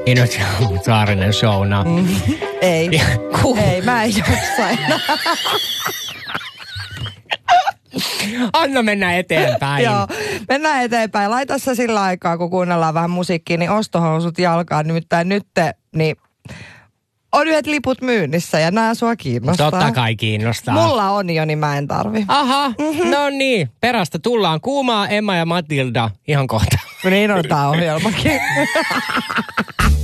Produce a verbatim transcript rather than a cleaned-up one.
Ei nyt Saarinen showna. Mm. Ei, Ku... ei, mä en jaksa enää. Anna mennä eteenpäin. Joo, mennään eteenpäin. Laita sä sillä aikaa, kun kuunnellaan vähän musiikkia, niin ostohousut jalkaan. Nimittäin nyt, niin on yhdet liput myynnissä ja nämä sua kiinnostaa. Totta kai kiinnostaa. Mulla on jo, niin mä en tarvi. Aha, mm-hmm. No niin. Perästä tullaan kuumaa Emma ja Matilda ihan kohta. Niin on tää ohjelmakin.